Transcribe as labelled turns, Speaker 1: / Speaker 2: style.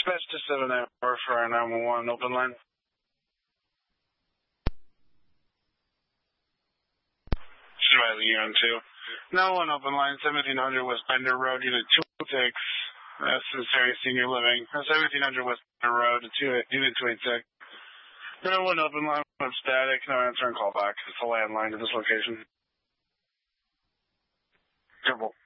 Speaker 1: Dispatch to 7 hour for our 911 open line. Riley, you're on 2. 911 open line, 1700 West Bender Road, Unit 206. Cincinnati Senior Living. 1700 West Bender Road, Unit 286. 911 open line, I'm static, no answer and call back. It's a landline to this location. Double.